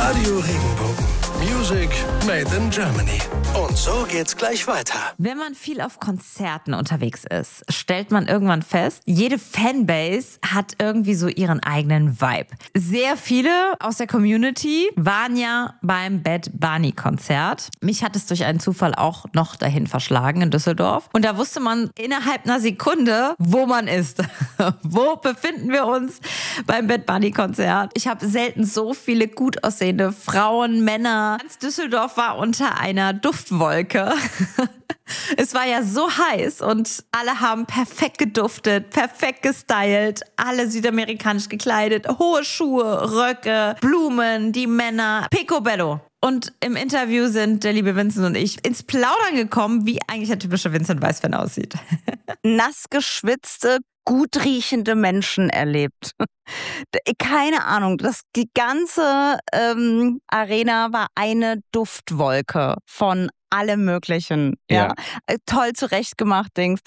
Radio Regenbogen. Music made in Germany. Und so geht's gleich weiter. Wenn man viel auf Konzerten unterwegs ist, stellt man irgendwann fest, jede Fanbase hat irgendwie so ihren eigenen Vibe. Sehr viele aus der Community waren ja beim Bad Bunny Konzert. Mich hat es durch einen Zufall auch noch dahin verschlagen in Düsseldorf. Und da wusste man innerhalb einer Sekunde, wo man ist. Wo befinden wir uns beim Bad Bunny Konzert? Ich habe selten so viele gut aussehende Frauen, Männer. Ganz Düsseldorf war unter einer Duftwolke. Es war ja so heiß und alle haben perfekt geduftet, perfekt gestylt, alle südamerikanisch gekleidet, hohe Schuhe, Röcke, Blumen, die Männer, picobello. Und im Interview sind der liebe Vincent und ich ins Plaudern gekommen, wie eigentlich ein typischer Vincent Weiss-Fan aussieht. Nass geschwitzte, gut riechende Menschen erlebt. Keine Ahnung, die ganze Arena war eine Duftwolke von allem Möglichen. Ja. Toll zurechtgemacht, Dings.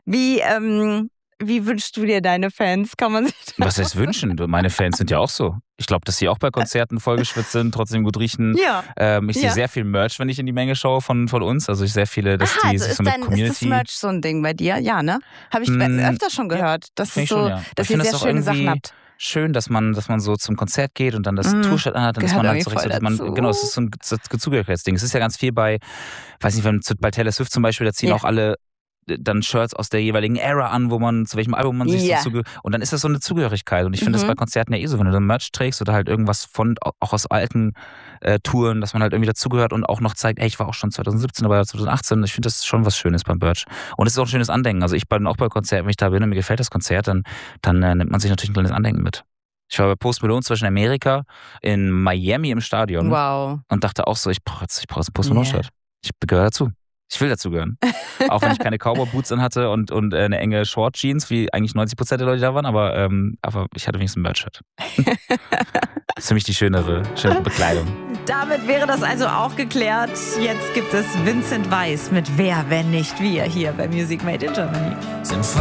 Wie wünschst du dir deine Fans? Kann man sich Was heißt wünschen? Meine Fans sind ja auch so. Ich glaube, dass sie auch bei Konzerten vollgeschwitzt sind, trotzdem gut riechen. Ja. Ich sehe sehr viel Merch, wenn ich in die Menge schaue von uns. Also ich sehr viele, dass die sich so mit Community... Ist das Merch so ein Ding bei dir? Ja, ne? Habe ich öfter schon gehört, dass ihr sehr schöne Sachen habt. Schön, dass man so zum Konzert geht und dann das Tour-Shirt anhat, dann ist man halt so richtig, genau, es ist so ein Zugehörigkeitsding. Es ist ja ganz viel bei Taylor Swift zum Beispiel, da ziehen auch alle dann Shirts aus der jeweiligen Era an, zu welchem Album man sich so zugehört. Und dann ist das so eine Zugehörigkeit. Und ich finde das bei Konzerten ja so, wenn du dann Merch trägst oder halt irgendwas auch aus alten Touren, dass man halt irgendwie dazugehört und auch noch zeigt, ich war auch schon 2017 dabei, 2018. Ich finde das schon was Schönes beim Merch. Und es ist auch ein schönes Andenken. Also ich bin auch bei Konzerten, wenn ich da bin und mir gefällt das Konzert, dann nimmt man sich natürlich ein kleines Andenken mit. Ich war bei Post Malone zum Beispiel in Amerika, in Miami im Stadion. Wow. Und dachte auch so, ich brauche ein Post Malone-Shirt. Ich gehöre dazu. Ich will dazugehören. Auch wenn ich keine Cowboy-Boots an hatte und eine enge Short-Jeans, wie eigentlich 90% der Leute da waren, aber ich hatte wenigstens ein Merch-Shirt. Das ist für mich die schönere Bekleidung. Damit wäre das also auch geklärt. Jetzt gibt es Vincent Weiss mit Wer, wenn nicht wir hier bei Music Made in Germany.